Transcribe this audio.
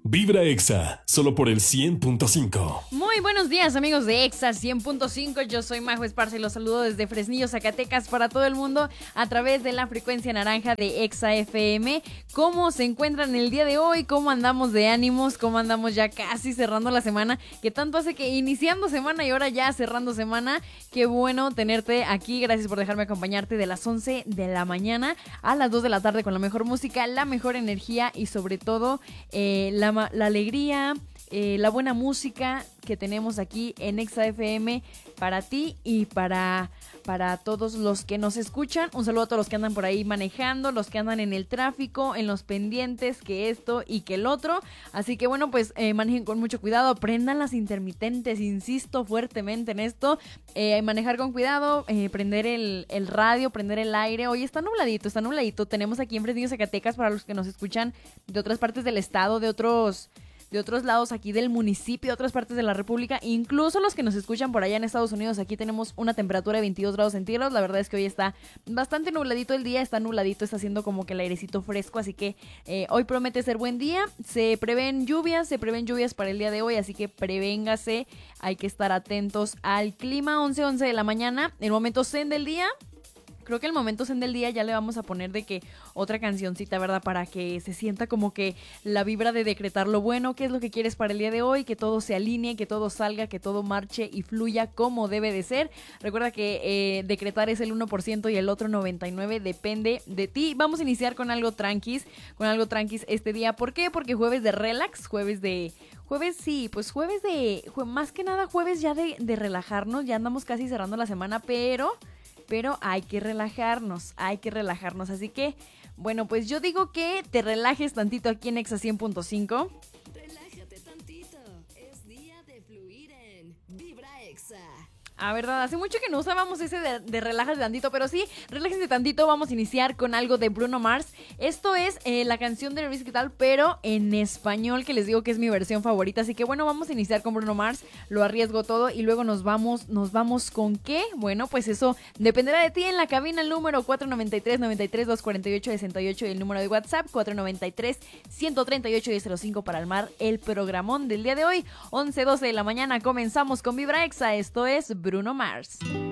Vibra Exa, solo por el 100.5. Muy buenos días, amigos de Exa 100.5. Yo soy Majo Esparza y los saludo desde Fresnillo, Zacatecas, para todo el mundo a través de la frecuencia naranja de Exa FM. ¿Cómo se encuentran el día de hoy? ¿Cómo andamos de ánimos? ¿Cómo andamos ya casi cerrando la semana? Que tanto hace que iniciando semana y ahora ya cerrando semana. Qué bueno tenerte aquí. Gracias por dejarme acompañarte de las 11 de la mañana a las 2 de la tarde con la mejor música, la mejor energía y sobre todo la alegría, la buena música que tenemos aquí en Exa FM para ti y para todos los que nos escuchan. Un saludo a todos los que andan por ahí manejando, los que andan en el tráfico, en los pendientes, que esto y que el otro. Así que bueno, pues manejen con mucho cuidado, prendan las intermitentes, insisto fuertemente en esto. Manejar con cuidado, prender el radio, prender el aire. Hoy está nubladito. Tenemos aquí en Fresnillo, Zacatecas, para los que nos escuchan de otras partes del estado, de otros lados aquí del municipio, de otras partes de la república, incluso los que nos escuchan por allá en Estados Unidos. Aquí tenemos una temperatura de 22 grados centígrados. La verdad es que hoy está bastante nubladito el día, está haciendo como que el airecito fresco, así que hoy promete ser buen día. Se prevén lluvias para el día de hoy, así que prevéngase, hay que estar atentos al clima. 11 de la mañana, el momento zen del día. Creo que el momento zen del día ya le vamos a poner de que otra cancioncita, ¿verdad? Para que se sienta como que la vibra de decretar lo bueno, qué es lo que quieres para el día de hoy, que todo se alinee, que todo salga, que todo marche y fluya como debe de ser. Recuerda que decretar es el 1% y el otro 99% depende de ti. Vamos a iniciar con algo tranquis este día. ¿Por qué? Porque jueves de relax, más que nada jueves ya de relajarnos. Ya andamos casi cerrando la semana, pero hay que relajarnos, así que, bueno, pues yo digo que te relajes tantito aquí en Exa 100.5. Relájate tantito, es día de fluir en Vibra Exa. ¿Verdad? Hace mucho que no usábamos ese de relájate tantito, pero sí, relájense tantito. Vamos a iniciar con algo de Bruno Mars. Esto es la canción de Nervous, ¿qué tal? Pero en español, que les digo que es mi versión favorita. Así que bueno, vamos a iniciar con Bruno Mars. Lo arriesgo todo y luego nos vamos ¿con qué? Bueno, pues eso dependerá de ti. En la cabina, el número 493-93-248-68 y el número de WhatsApp 493-138-1005 para armar el programón del día de hoy. 11:12 de la mañana comenzamos con Vibra Exa. Esto es Bruno Mars.